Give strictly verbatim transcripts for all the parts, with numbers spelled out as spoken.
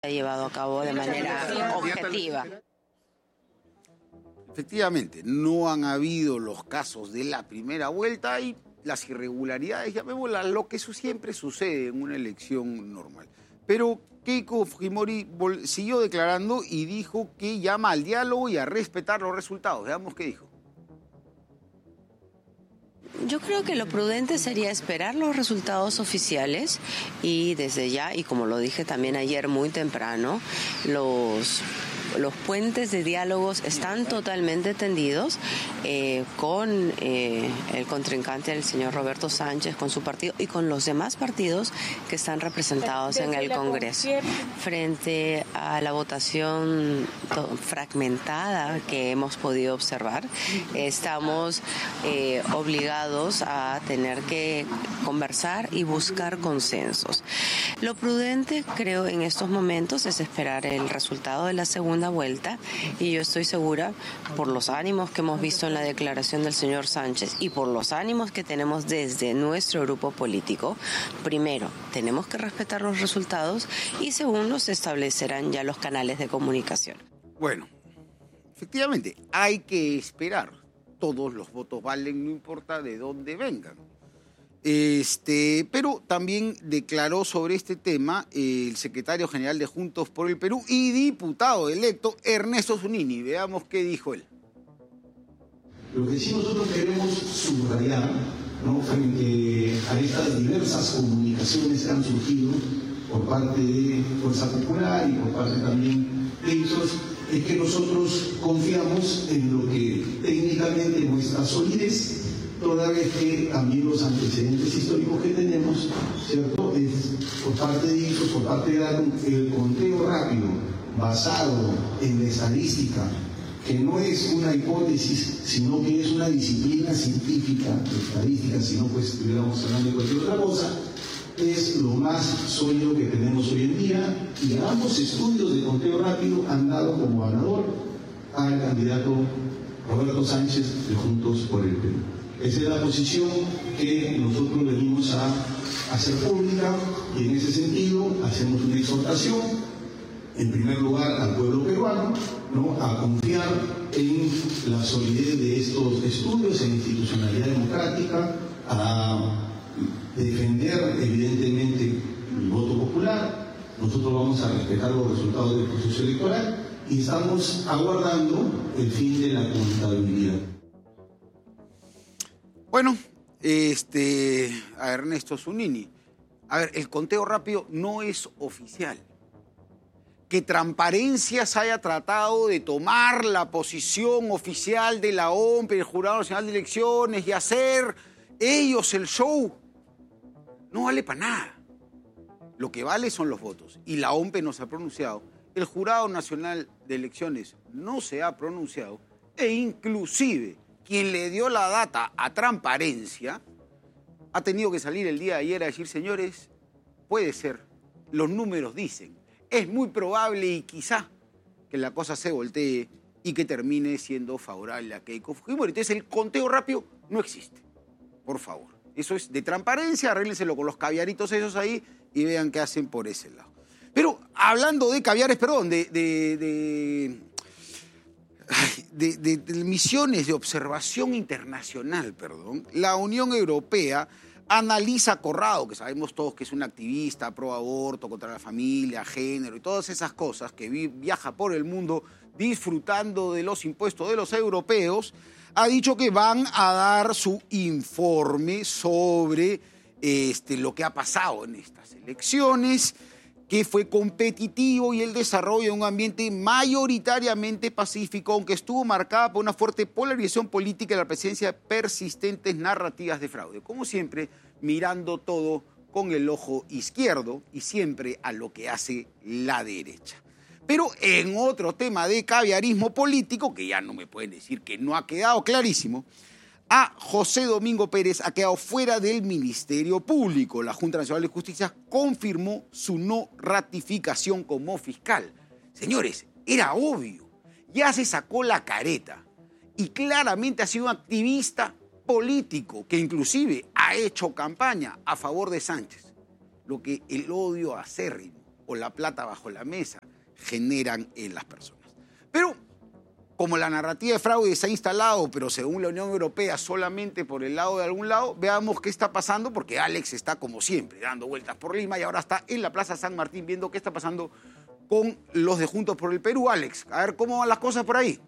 ha llevado a cabo de manera objetiva. Efectivamente, no han habido los casos de la primera vuelta y las irregularidades, llamémoslas, lo que eso siempre sucede en una elección normal. Pero Keiko Fujimori siguió declarando y dijo que llama al diálogo y a respetar los resultados. Veamos qué dijo. Yo creo que lo prudente sería esperar los resultados oficiales y desde ya, y como lo dije también ayer muy temprano, los... Los puentes de diálogos están totalmente tendidos eh, con eh, el contrincante, el señor Roberto Sánchez, con su partido y con los demás partidos que están representados en el Congreso. Frente a la votación fragmentada que hemos podido observar, estamos eh, obligados a tener que conversar y buscar consensos. Lo prudente, creo, en estos momentos es esperar el resultado de la segunda vuelta y yo estoy segura, por los ánimos que hemos visto en la declaración del señor Sánchez y por los ánimos que tenemos desde nuestro grupo político, primero, tenemos que respetar los resultados y segundo, se establecerán ya los canales de comunicación. Bueno, efectivamente, hay que esperar. Todos los votos valen, no importa de dónde vengan. Este, pero también declaró sobre este tema eh, el secretario general de Juntos por el Perú y diputado electo Ernesto Zunini. Veamos qué dijo él. Lo que sí nosotros queremos subrayar, ¿no?, frente a estas diversas comunicaciones que han surgido por parte de Fuerza Popular y por parte también de Ipsos, es que nosotros confiamos en lo que técnicamente muestra solidez, toda vez que también los antecedentes históricos que tenemos, ¿cierto?, es por parte de Ipsos, por parte de Datum, el conteo rápido basado en la estadística, que no es una hipótesis, sino que es una disciplina científica, estadística, si no pues estuviéramos hablando de cualquier otra cosa, es lo más sólido que tenemos hoy en día, y ambos estudios de conteo rápido han dado como ganador al candidato Roberto Sánchez de Juntos por el Perú. Esa es la posición que nosotros venimos a hacer pública y en ese sentido hacemos una exhortación, en primer lugar al pueblo peruano, ¿no?, a confiar en la solidez de estos estudios, en institucionalidad democrática, a defender evidentemente el voto popular. Nosotros vamos a respetar los resultados del proceso electoral y estamos aguardando el fin de la contabilidad. Bueno, este, a Ernesto Zunini. A ver, el conteo rápido no es oficial. Que Transparencias haya tratado de tomar la posición oficial de la O M P, el Jurado Nacional de Elecciones, y hacer ellos el show, no vale para nada. Lo que vale son los votos. Y la O M P no se ha pronunciado, el Jurado Nacional de Elecciones no se ha pronunciado, e inclusive quien le dio la data a Transparencia ha tenido que salir el día de ayer a decir, señores, puede ser, los números dicen, es muy probable y quizá que la cosa se voltee y que termine siendo favorable a Keiko Fujimori. Entonces el conteo rápido no existe, por favor. Eso es de Transparencia, arréglenselo con los caviaritos esos ahí y vean qué hacen por ese lado. Pero hablando de caviares, perdón, de... de, de De, de, de misiones de observación internacional, perdón, la Unión Europea analiza a Corrado, que sabemos todos que es un activista pro aborto, contra la familia, género y todas esas cosas, que vi, viaja por el mundo disfrutando de los impuestos de los europeos, ha dicho que van a dar su informe sobre este, lo que ha pasado en estas elecciones, que fue competitivo y el desarrollo de un ambiente mayoritariamente pacífico, aunque estuvo marcada por una fuerte polarización política y la presencia de persistentes narrativas de fraude. Como siempre, mirando todo con el ojo izquierdo y siempre a lo que hace la derecha. Pero en otro tema de caviarismo político, que ya no me pueden decir que no ha quedado clarísimo, a José Domingo Pérez ha quedado fuera del Ministerio Público. La Junta Nacional de Justicia confirmó su no ratificación como fiscal. Señores, era obvio, ya se sacó la careta y claramente ha sido un activista político que inclusive ha hecho campaña a favor de Sánchez. Lo que el odio acérrimo o la plata bajo la mesa generan en las personas. Pero como la narrativa de fraude se ha instalado, pero según la Unión Europea solamente por el lado de algún lado, veamos qué está pasando, porque Alex está como siempre dando vueltas por Lima y ahora está en la Plaza San Martín viendo qué está pasando con los de Juntos por el Perú. Alex, a ver cómo van las cosas por ahí.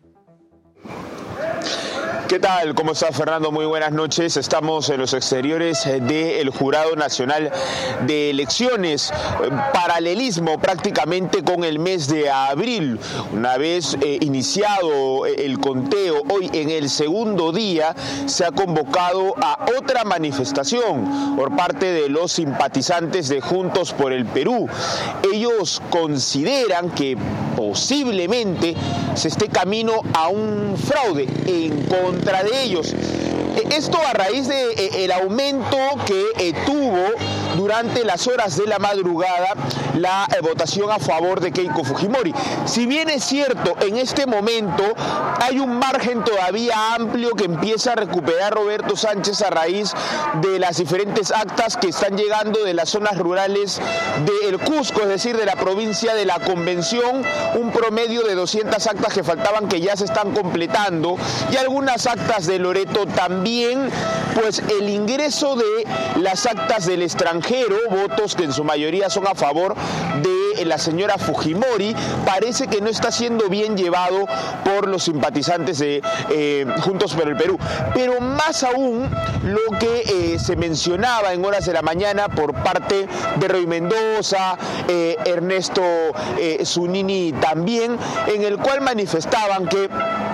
¿Qué tal? ¿Cómo estás, Fernando? Muy buenas noches. Estamos en los exteriores del Jurado Nacional de Elecciones. Paralelismo prácticamente con el mes de abril. Una vez eh, iniciado el conteo, hoy en el segundo día se ha convocado a otra manifestación por parte de los simpatizantes de Juntos por el Perú. Ellos consideran que posiblemente se esté camino a un fraude en contra de ellos. Esto a raíz del de, eh, aumento que eh, tuvo durante las horas de la madrugada la eh, votación a favor de Keiko Fujimori. Si bien es cierto, en este momento hay un margen todavía amplio que empieza a recuperar Roberto Sánchez a raíz de las diferentes actas que están llegando de las zonas rurales del Cusco, es decir, de la provincia de la Convención, un promedio de doscientas actas que faltaban que ya se están completando, y algunas actas de Loreto también, pues el ingreso de las actas del extranjero, votos que en su mayoría son a favor de la señora Fujimori, parece que no está siendo bien llevado por los simpatizantes de eh, Juntos por el Perú. Pero más aún, lo que eh, se mencionaba en horas de la mañana por parte de Roy Mendoza, eh, Ernesto eh, Zunini también, en el cual manifestaban que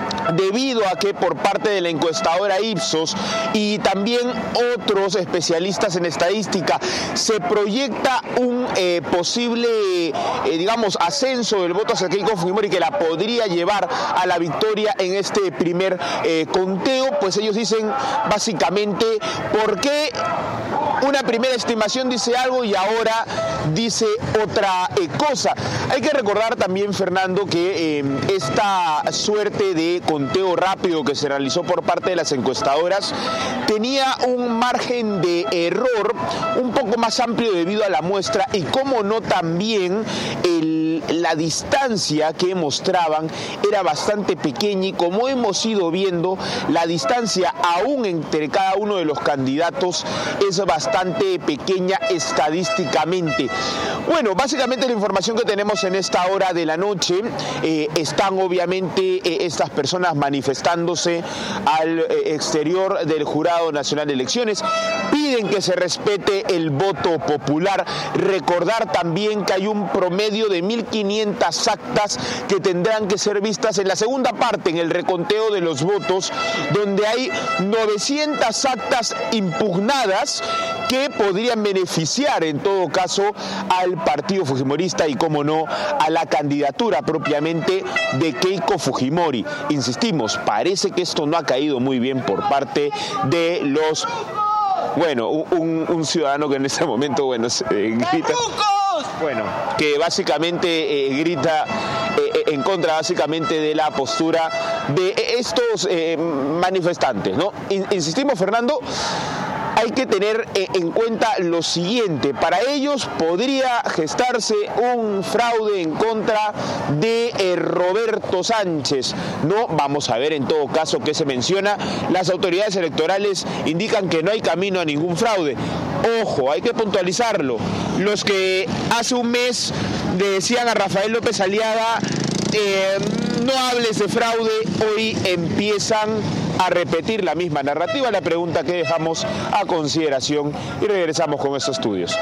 debido a que por parte de la encuestadora Ipsos y también otros especialistas en estadística se proyecta un eh, posible, eh, digamos, ascenso del voto hacia Keiko Fujimori que la podría llevar a la victoria en este primer eh, conteo, pues ellos dicen básicamente por qué una primera estimación dice algo y ahora dice otra eh, cosa. Hay que recordar también, Fernando, que eh, esta suerte de conteo rápido que se realizó por parte de las encuestadoras tenía un margen de error un poco más amplio debido a la muestra y, como no, también el, la distancia que mostraban era bastante pequeña y, como hemos ido viendo, la distancia aún entre cada uno de los candidatos es bastante pequeña estadísticamente. Bueno, básicamente la información que tenemos en esta hora de la noche, eh, están obviamente eh, estas personas manifestándose al eh, exterior del Jurado Nacional de Elecciones, piden que se respete el voto popular. Recordar también que hay un promedio de mil quinientas actas que tendrán que ser vistas en la segunda parte, en el reconteo de los votos, donde hay novecientas actas impugnadas que podrían beneficiar en todo caso al partido fujimorista y, como no, a la candidatura propiamente de Keiko Fujimori. Insistimos, parece que esto no ha caído muy bien por parte de los... Bueno, un, un ciudadano que en este momento, bueno, eh, grita... Bueno, que básicamente eh, grita eh, en contra básicamente de la postura de estos eh, manifestantes, ¿no? Insistimos, Fernando, hay que tener en cuenta lo siguiente: para ellos podría gestarse un fraude en contra de eh, Roberto Sánchez. No, vamos a ver en todo caso qué se menciona. Las autoridades electorales indican que no hay camino a ningún fraude. Ojo, hay que puntualizarlo. Los que hace un mes le decían a Rafael López Aliaga, eh, no hables de fraude, hoy empiezan a repetir la misma narrativa. La pregunta que dejamos a consideración y regresamos con estos estudios.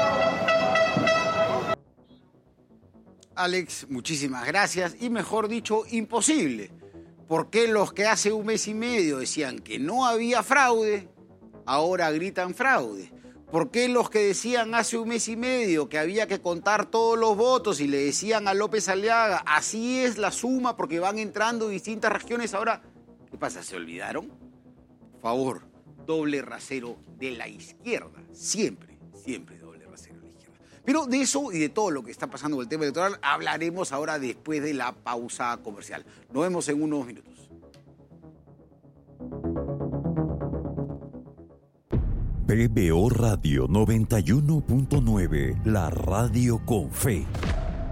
Alex, muchísimas gracias. Y mejor dicho, imposible. ¿Por qué los que hace un mes y medio decían que no había fraude, ahora gritan fraude? ¿Por qué los que decían hace un mes y medio que había que contar todos los votos y le decían a López Aliaga, así es la suma porque van entrando distintas regiones, ahora, ¿qué pasa? ¿Se olvidaron? Por favor, doble rasero de la izquierda. Siempre, siempre doble rasero de la izquierda. Pero de eso y de todo lo que está pasando con el tema electoral hablaremos ahora después de la pausa comercial. Nos vemos en unos minutos. P B O Radio noventa y uno punto nueve, la radio con fe.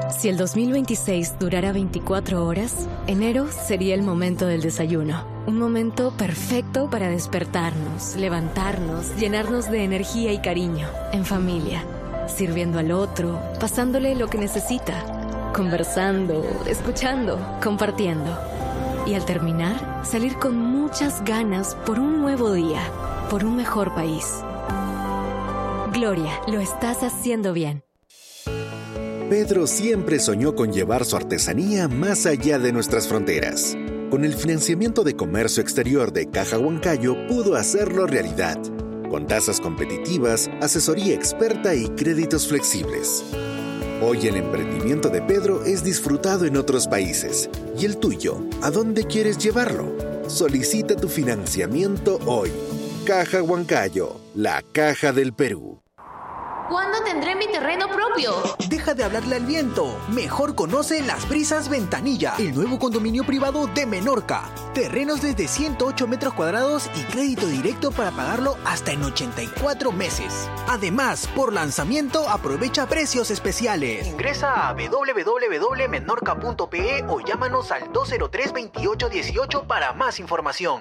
Si el dos mil veintiséis durara veinticuatro horas, enero sería el momento del desayuno. Un momento perfecto para despertarnos, levantarnos, llenarnos de energía y cariño, en familia, sirviendo al otro, pasándole lo que necesita, conversando, escuchando, compartiendo. Y al terminar, salir con muchas ganas por un nuevo día, por un mejor país. Gloria, lo estás haciendo bien. Pedro siempre soñó con llevar su artesanía más allá de nuestras fronteras. Con el financiamiento de comercio exterior de Caja Huancayo pudo hacerlo realidad, con tasas competitivas, asesoría experta y créditos flexibles. Hoy el emprendimiento de Pedro es disfrutado en otros países. ¿Y el tuyo? ¿A dónde quieres llevarlo? Solicita tu financiamiento hoy. Caja Huancayo, la caja del Perú. ¿Cuándo tendré mi terreno propio? Deja de hablarle al viento. Mejor conoce Las Brisas Ventanilla, el nuevo condominio privado de Menorca. Terrenos desde ciento ocho metros cuadrados y crédito directo para pagarlo hasta en ochenta y cuatro meses. Además, por lanzamiento aprovecha precios especiales. Ingresa a w w w punto menorca punto p e o llámanos al dos cero tres, veintiocho dieciocho para más información.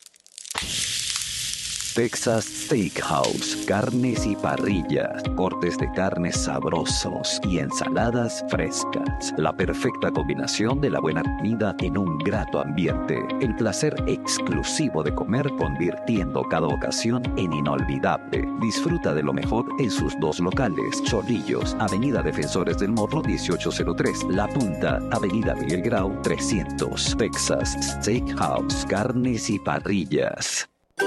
Texas Steakhouse, carnes y parrillas, cortes de carnes sabrosos y ensaladas frescas. La perfecta combinación de la buena comida en un grato ambiente. El placer exclusivo de comer convirtiendo cada ocasión en inolvidable. Disfruta de lo mejor en sus dos locales. Chorrillos, Avenida Defensores del Morro dieciocho cero tres. La Punta, Avenida Miguel Grau trescientos. Texas Steakhouse, carnes y parrillas.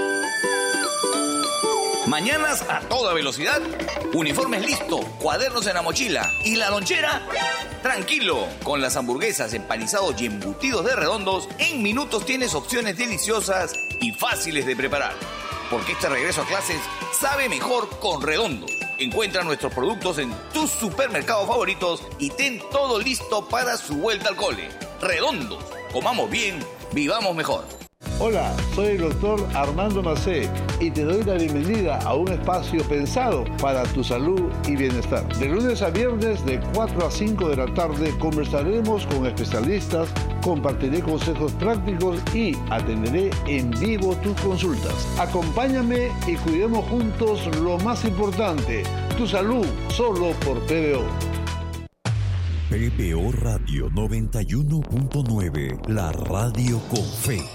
Mañanas a toda velocidad, uniformes listo, cuadernos en la mochila y la lonchera. Tranquilo, con las hamburguesas, empanizados y embutidos de Redondos, en minutos tienes opciones deliciosas y fáciles de preparar. Porque este regreso a clases sabe mejor con Redondos. Encuentra nuestros productos en tus supermercados favoritos y ten todo listo para su vuelta al cole. Redondos, comamos bien, vivamos mejor. Hola, soy el doctor Armando Macé y te doy la bienvenida a un espacio pensado para tu salud y bienestar. De lunes a viernes de cuatro a cinco de la tarde conversaremos con especialistas, compartiré consejos prácticos y atenderé en vivo tus consultas. Acompáñame y cuidemos juntos lo más importante, tu salud, solo por P B O. P B O Radio noventa y uno punto nueve, la radio con fe.